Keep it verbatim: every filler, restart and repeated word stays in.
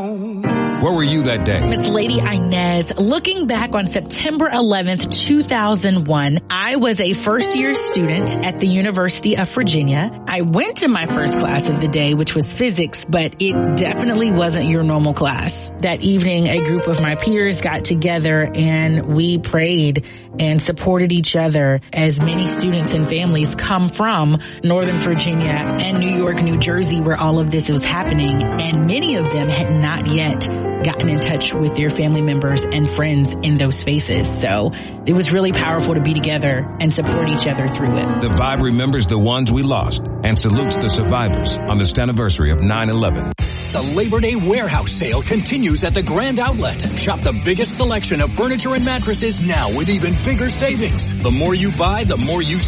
home. Where were you that day? Miss Lady Inez, looking back on September eleventh, two thousand one, I was a first year student at the University of Virginia. I went to my first class of the day, which was physics, but it definitely wasn't your normal class. That evening, a group of my peers got together and we prayed and supported each other as many students and families come from Northern Virginia and New York, New Jersey, where all of this was happening. And many of them had not yet gotten in touch with their family members and friends in those spaces. So it was really powerful to be together and support each other through it. The Vibe remembers the ones we lost and salutes the survivors on this anniversary of nine eleven. The Labor Day warehouse sale continues at the Grand Outlet. Shop the biggest selection of furniture and mattresses now with even bigger savings. The more you buy, the more you